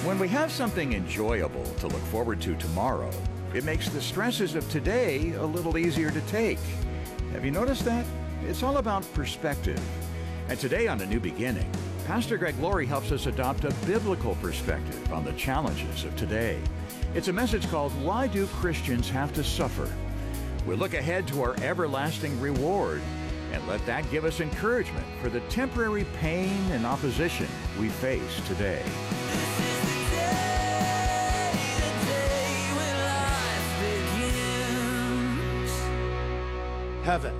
When we have something enjoyable to look forward to tomorrow, it makes the stresses of today a little easier to take. Have you noticed that? It's all about perspective. And today on A New Beginning, Pastor Greg Laurie helps us adopt a biblical perspective on the challenges of today. It's a message called, Why Do Christians Have to Suffer? We'll look ahead to our everlasting reward and let that give us encouragement for the temporary pain and opposition we face today. Heaven.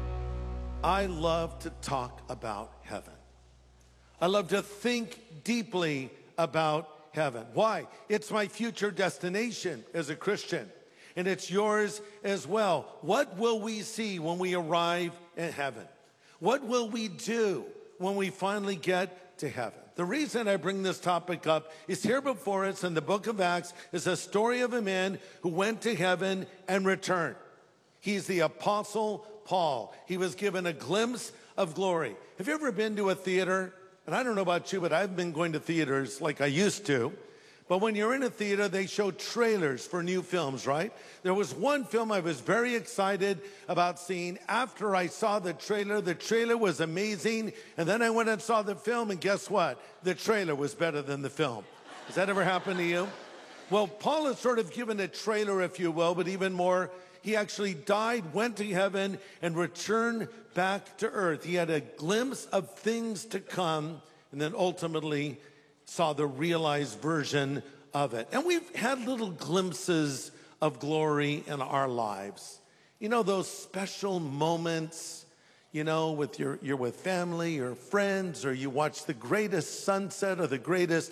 I love to talk about heaven. I love to think deeply about heaven. Why? It's my future destination as a Christian, and it's yours as well. What will we see when we arrive in heaven? What will we do when we finally get to heaven? The reason I bring this topic up is here before us in the book of Acts is a story of a man who went to heaven and returned. He's the Apostle Paul. He was given a glimpse of glory. Have you ever been to a theater? And I don't know about you, but I've been going to theaters like I used to. But when you're in a theater, they show trailers for new films, right? There was one film I was very excited about seeing. After I saw the trailer was amazing. And then I went and saw the film, and guess what? The trailer was better than the film. Has that ever happened to you? Well, Paul is sort of given a trailer, if you will, but even more, he actually died, went to heaven, and returned back to earth. He had a glimpse of things to come, and then ultimately saw the realized version of it. And we've had little glimpses of glory in our lives. You know, those special moments, you know, with you're with family or friends, or you watch the greatest sunset or the greatest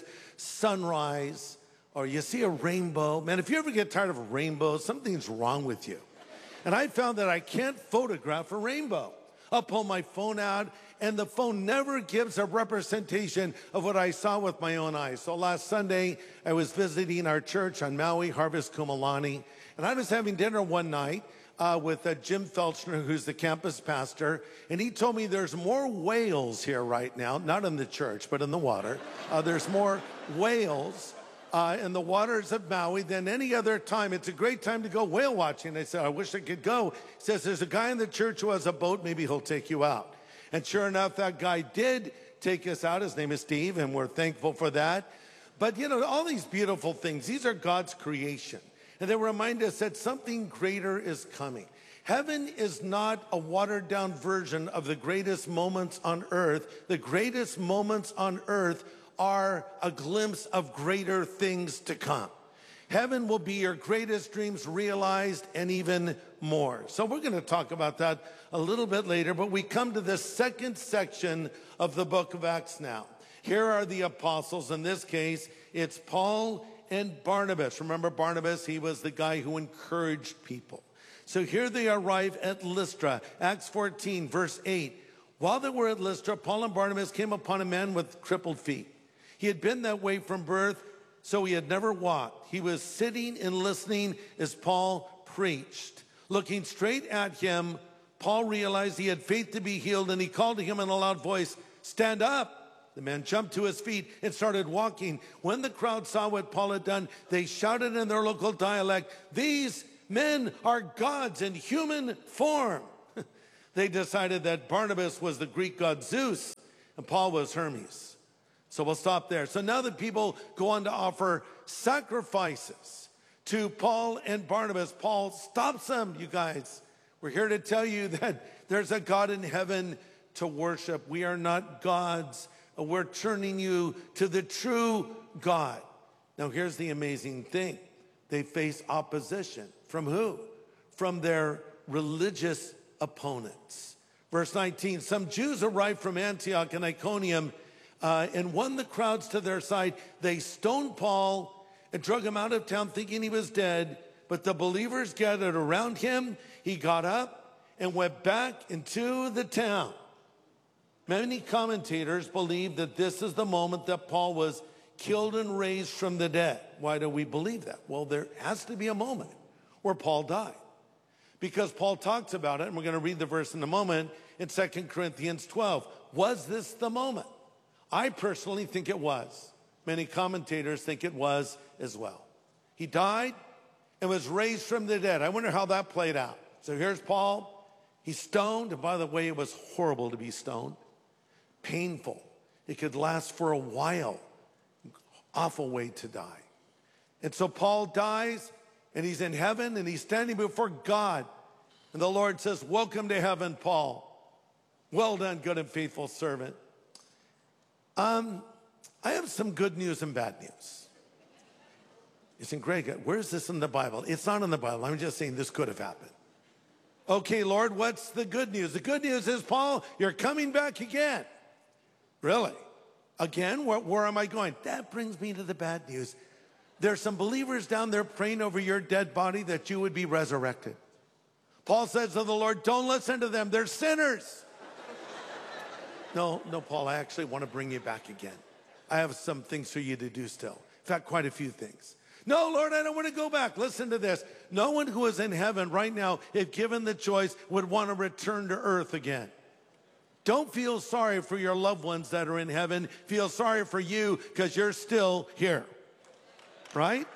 sunrise, or you see a rainbow. Man, if you ever get tired of a rainbow, something's wrong with you. And I found that I can't photograph a rainbow. I'll pull my phone out, and the phone never gives a representation of what I saw with my own eyes. So last Sunday, I was visiting our church on Maui, Harvest Kumalani, and I was having dinner one night with Jim Felchner, who's the campus pastor, and he told me there's more whales here right now, not in the church, but in the water. There's more whales in the waters of Maui than any other time. It's a great time to go whale watching. I said, I wish I could go. He says, there's a guy in the church who has a boat. Maybe he'll take you out. And sure enough, that guy did take us out. His name is Steve, and we're thankful for that. But, you know, all these beautiful things, these are God's creation. And they remind us that something greater is coming. Heaven is not a watered-down version of the greatest moments on earth. The greatest moments on earth are a glimpse of greater things to come. Heaven will be your greatest dreams realized and even more. So we're going to talk about that a little bit later, but we come to the second section of the book of Acts now. Here are the apostles. In this case, it's Paul and Barnabas. Remember Barnabas? He was the guy who encouraged people. So here they arrive at Lystra. Acts 14, verse 8. While they were at Lystra, Paul and Barnabas came upon a man with crippled feet. He had been that way from birth, so he had never walked. He was sitting and listening as Paul preached. Looking straight at him, Paul realized he had faith to be healed, and he called to him in a loud voice, "Stand up." The man jumped to his feet and started walking. When the crowd saw what Paul had done, they shouted in their local dialect, "These men are gods in human form." They decided that Barnabas was the Greek god Zeus, and Paul was Hermes. So we'll stop there. So now the people go on to offer sacrifices to Paul and Barnabas. Paul stops them, you guys. We're here to tell you that there's a God in heaven to worship. We are not gods. We're turning you to the true God. Now here's the amazing thing. They face opposition. From who? From their religious opponents. Verse 19, some Jews arrived from Antioch and Iconium and won the crowds to their side. They stoned Paul and drug him out of town thinking he was dead. But the believers gathered around him. He got up and went back into the town. Many commentators believe that this is the moment that Paul was killed and raised from the dead. Why do we believe that? Well, there has to be a moment where Paul died. Because Paul talks about it, and we're going to read the verse in a moment, in 2 Corinthians 12. Was this the moment? I personally think it was. Many commentators think it was as well. He died and was raised from the dead. I wonder how that played out. So here's Paul. He's stoned. And by the way, it was horrible to be stoned. Painful. It could last for a while. Awful way to die. And so Paul dies, and he's in heaven, and he's standing before God. And the Lord says, welcome to heaven, Paul. Well done, good and faithful servant. I have some good news and bad news. You think, Greg, where is this in the Bible? It's not in the Bible. I'm just saying this could have happened. Okay, Lord, what's the good news? The good news is, Paul, you're coming back again. Really? Again? Where am I going? That brings me to the bad news. There's some believers down there praying over your dead body that you would be resurrected. Paul says to the Lord, don't listen to them. They're sinners. No, Paul, I actually want to bring you back again. I have some things for you to do still. In fact, quite a few things. No, Lord, I don't want to go back. Listen to this. No one who is in heaven right now, if given the choice, would want to return to earth again. Don't feel sorry for your loved ones that are in heaven. Feel sorry for you because you're still here. Right?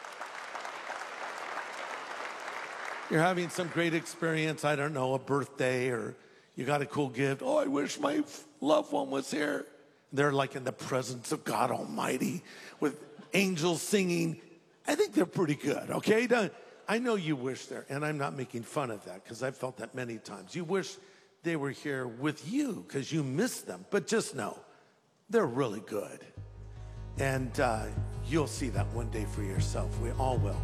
You're having some great experience, I don't know, a birthday, or you got a cool gift. Oh, I wish my loved one was here. They're like in the presence of God Almighty with angels singing. I think they're pretty good, okay? I know you wish they're, and I'm not making fun of that because I've felt that many times. You wish they were here with you because you miss them. But just know, they're really good. And you'll see that one day for yourself. We all will.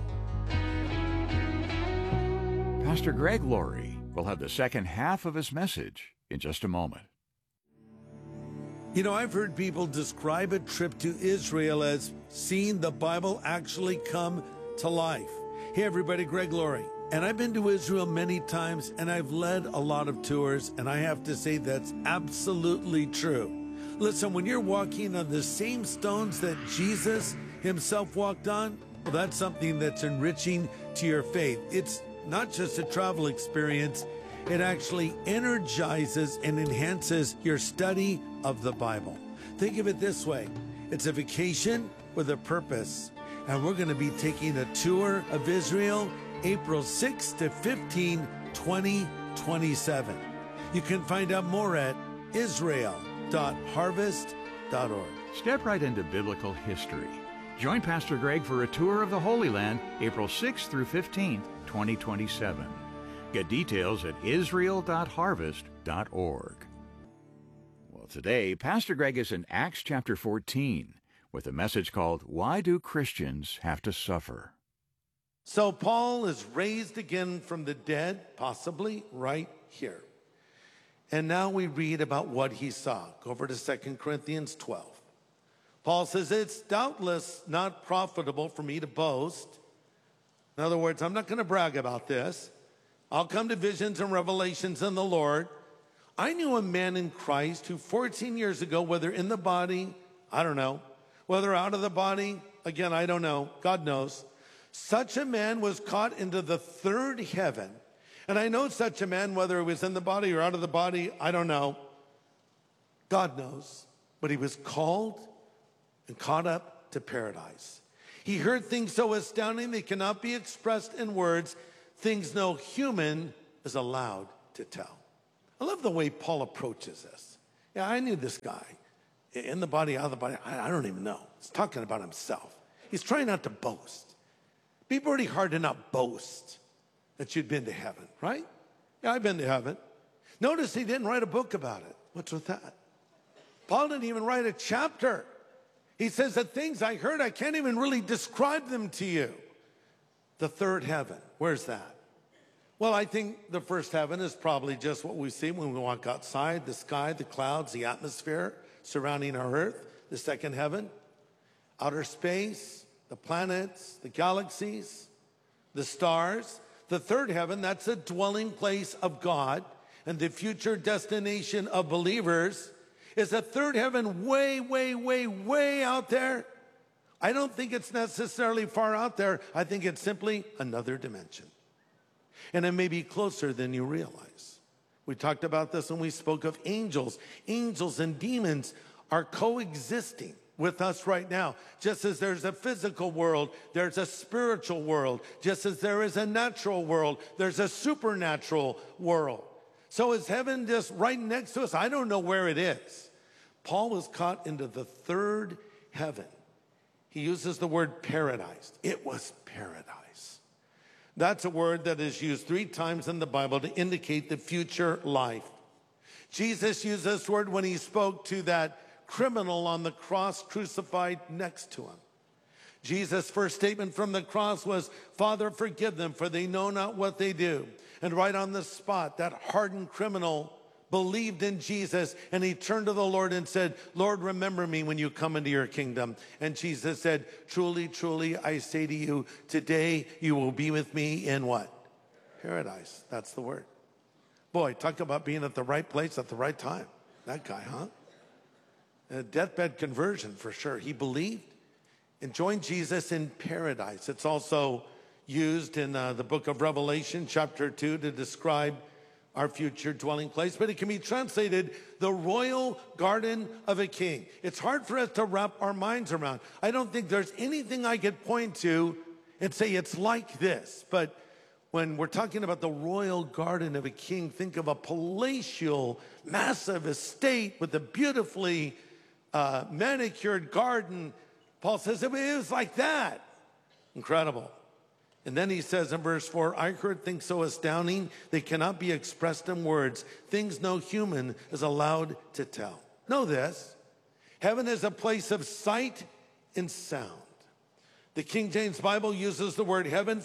Pastor Greg Laurie will have the second half of his message in just a moment. You know, I've heard people describe a trip to Israel as seeing the Bible actually come to life. Hey, everybody, Greg Laurie. And I've been to Israel many times, and I've led a lot of tours, and I have to say that's absolutely true. Listen, when you're walking on the same stones that Jesus himself walked on, well, that's something that's enriching to your faith. It's not just a travel experience, it actually energizes and enhances your study of the Bible. Think of it this way. It's a vacation with a purpose. And we're going to be taking a tour of Israel April 6 to 15, 2027. You can find out more at israel.harvest.org. Step right into biblical history. Join Pastor Greg for a tour of the Holy Land April 6th through 15th, 2027. Get details at israel.harvest.org. Well, today, Pastor Greg is in Acts chapter 14 with a message called, Why Do Christians Have to Suffer? So Paul is raised again from the dead, possibly right here. And now we read about what he saw. Go over to 2 Corinthians 12. Paul says, it's doubtless not profitable for me to boast. In other words, I'm not going to brag about this. I'll come to visions and revelations in the Lord. I knew a man in Christ who 14 years ago, whether in the body, I don't know, whether out of the body, again, I don't know, God knows. Such a man was caught into the third heaven. And I know such a man, whether it was in the body or out of the body, I don't know. God knows. But he was called and caught up to paradise. He heard things so astounding they cannot be expressed in words, things no human is allowed to tell. I love the way Paul approaches this. Yeah, I knew this guy. In the body, out of the body, I don't even know. He's talking about himself. He's trying not to boast. It'd be pretty hard to not boast that you'd been to heaven, right? Yeah, I've been to heaven. Notice he didn't write a book about it. What's with that? Paul didn't even write a chapter. He says the things I heard, I can't even really describe them to you. The third heaven, where's that? Well, I think the first heaven is probably just what we see when we walk outside, the sky, the clouds, the atmosphere surrounding our earth. The second heaven, outer space, the planets, the galaxies, the stars. The third heaven, that's a dwelling place of God, and the future destination of believers is a third heaven way, way, way, way out there. I don't think it's necessarily far out there. I think it's simply another dimension. And it may be closer than you realize. We talked about this when we spoke of angels. Angels and demons are coexisting. with us right now. Just as there's a physical world, there's a spiritual world. Just as there is a natural world, there's a supernatural world. So is heaven just right next to us? I don't know where it is. Paul was caught into the third heaven. He uses the word paradise. It was paradise. That's a word that is used 3 times in the Bible to indicate the future life. Jesus used this word when he spoke to that criminal on the cross crucified next to him. Jesus' first statement from the cross was, "Father, forgive them, for they know not what they do." And right on the spot, that hardened criminal believed in Jesus, and he turned to the Lord and said, "Lord, remember me when you come into your kingdom." And Jesus said, "Truly, truly, I say to you, today you will be with me in" what? Paradise. That's the word. Boy, talk about being at the right place at the right time. That guy, huh? A deathbed conversion for sure. He believed and joined Jesus in paradise. It's also used in the book of Revelation, chapter 2, to describe our future dwelling place, but it can be translated the royal garden of a king. It's hard for us to wrap our minds around. I don't think there's anything I could point to and say it's like this, but when we're talking about the royal garden of a king, think of a palatial, massive estate with a beautifully manicured garden. Paul says it was like that. Incredible. And then he says in verse 4, "I heard things so astounding, they cannot be expressed in words, things no human is allowed to tell." Know this, heaven is a place of sight and sound. The King James Bible uses the word heaven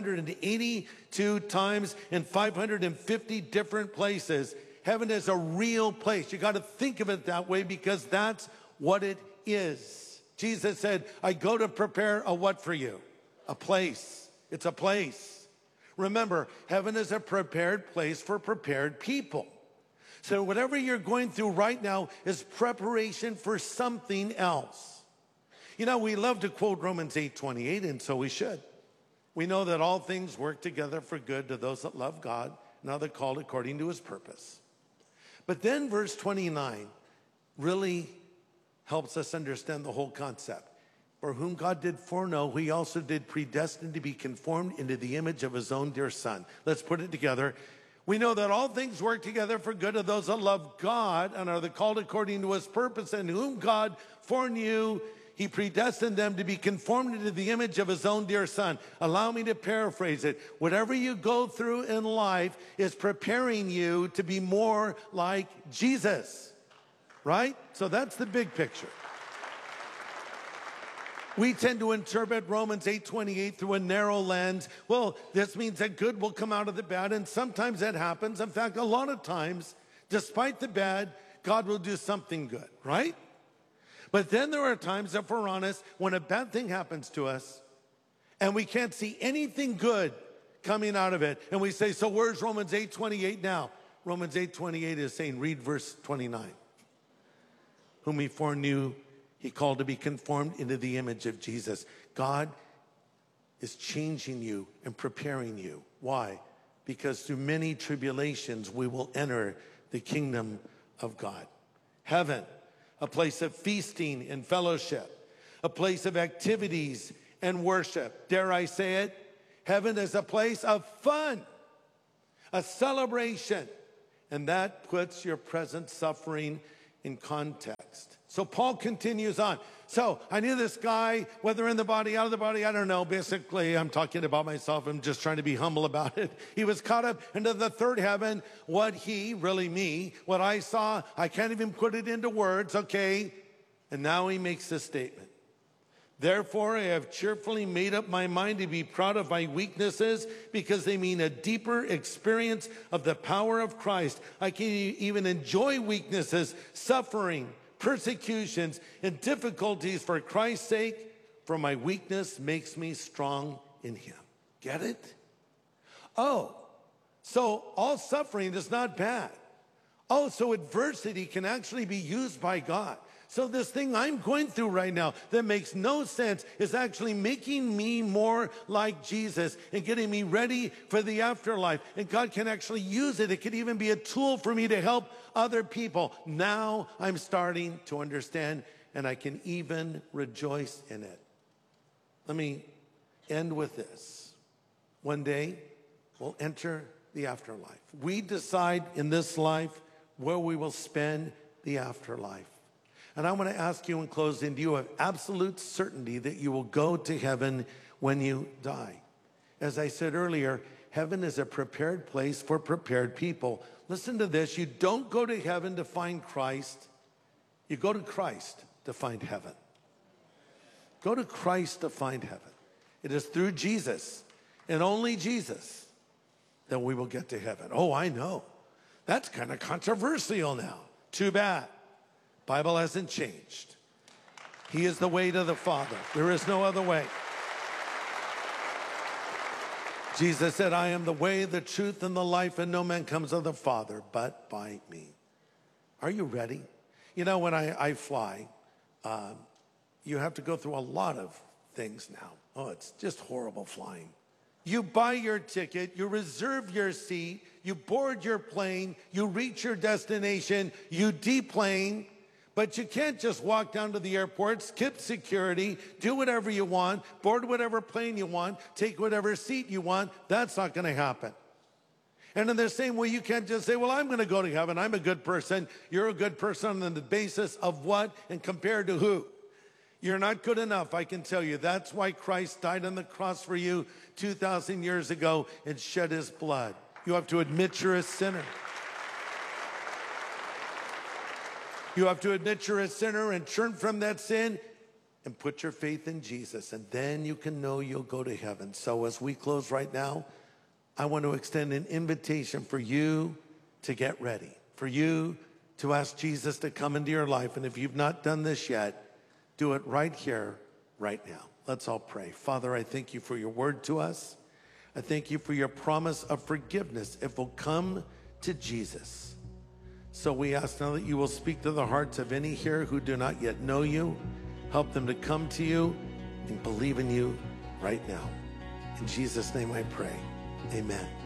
582 times in 550 different places. Heaven is a real place. You got to think of it that way because that's what it is. Jesus said, "I go to prepare a what for you? A place." It's a place. Remember, heaven is a prepared place for prepared people. So whatever you're going through right now is preparation for something else. You know, we love to quote Romans 8:28, and so we should. We know that all things work together for good to those that love God, and are called according to his purpose. But then verse 29 really helps us understand the whole concept. "For whom God did foreknow, he also did predestine to be conformed into the image of his own dear Son." Let's put it together. We know that all things work together for good of those that love God and are called according to his purpose, and whom God foreknew, he predestined them to be conformed into the image of his own dear Son. Allow me to paraphrase it. Whatever you go through in life is preparing you to be more like Jesus, right? So that's the big picture. We tend to interpret Romans 8:28 through a narrow lens. Well, this means that good will come out of the bad, and sometimes that happens. In fact, a lot of times, despite the bad, God will do something good, right? But then there are times, if we're honest, when a bad thing happens to us, and we can't see anything good coming out of it, and we say, so where's Romans 8:28 now? Romans 8:28 is saying, read verse 29. "Whom he foreknew, he called to be conformed into the image of Jesus." God is changing you and preparing you. Why? Because through many tribulations, we will enter the kingdom of God. Heaven, a place of feasting and fellowship, a place of activities and worship. Dare I say it? Heaven is a place of fun, a celebration, and that puts your present suffering in context. So Paul continues on. So I knew this guy, whether in the body, out of the body, I don't know. Basically, I'm talking about myself. I'm just trying to be humble about it. He was caught up into the third heaven. What he, really me, what I saw, I can't even put it into words, okay? And now he makes this statement. "Therefore, I have cheerfully made up my mind to be proud of my weaknesses because they mean a deeper experience of the power of Christ. I can even enjoy weaknesses, suffering, persecutions, and difficulties for Christ's sake, for my weakness makes me strong in him." Get it? Oh, so all suffering is not bad. Oh, so adversity can actually be used by God. So this thing I'm going through right now that makes no sense is actually making me more like Jesus and getting me ready for the afterlife. And God can actually use it. It could even be a tool for me to help other people. Now I'm starting to understand and I can even rejoice in it. Let me end with this. One day, we'll enter the afterlife. We decide in this life where we will spend the afterlife. And I want to ask you in closing, do you have absolute certainty that you will go to heaven when you die? As I said earlier, heaven is a prepared place for prepared people. Listen to this. You don't go to heaven to find Christ. You go to Christ to find heaven. Go to Christ to find heaven. It is through Jesus and only Jesus that we will get to heaven. Oh, I know. That's kind of controversial now. Too bad. Bible hasn't changed. He is the way to the Father. There is no other way. Jesus said, I am the way, the truth, and the life, and no man comes to the Father but by me. Are you ready? You know, when I fly, you have to go through a lot of things now. Oh, it's just horrible flying. You buy your ticket, you reserve your seat, you board your plane, you reach your destination, you deplane, but you can't just walk down to the airport, skip security, do whatever you want, board whatever plane you want, take whatever seat you want. That's not going to happen. And in the same way, you can't just say, well, I'm going to go to heaven. I'm a good person. You're a good person on the basis of what and compared to who? You're not good enough, I can tell you. That's why Christ died on the cross for you 2,000 years ago and shed his blood. You have to admit you're a sinner. You have to admit you're a sinner and turn from that sin and put your faith in Jesus. And then you can know you'll go to heaven. So as we close right now, I want to extend an invitation for you to get ready, for you to ask Jesus to come into your life. And if you've not done this yet, do it right here, right now. Let's all pray. Father, I thank you for your word to us. I thank you for your promise of forgiveness if we'll come to Jesus. So we ask now that you will speak to the hearts of any here who do not yet know you. Help them to come to you and believe in you right now. In Jesus' name I pray. Amen.